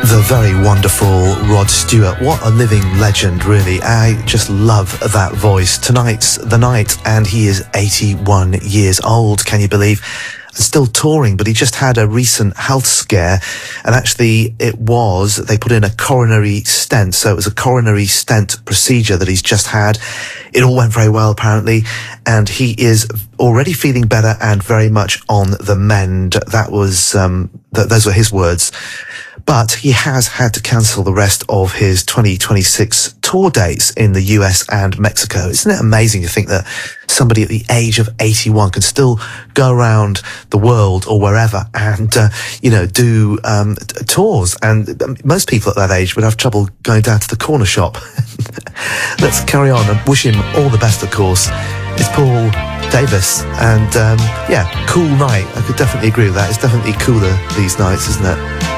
The very wonderful Rod Stewart. What a living legend, really. I just love that voice. Tonight's the night, and he is 81 years old. Can you believe? Still touring, but he just had a recent health scare, and actually they put in a coronary stent, so it was a coronary stent procedure that he's just had. It all went very well, apparently, and he is already feeling better and very much on the mend. That was those were his words. But he has had to cancel the rest of his 2026 tour dates in the US and Mexico. Isn't it amazing to think that somebody at the age of 81 can still go around the world or wherever and, do tours? And most people at that age would have trouble going down to the corner shop. Let's carry on and wish him all the best, of course. It's Paul Davis, and cool night. I could definitely agree with that. It's definitely cooler these nights, isn't it?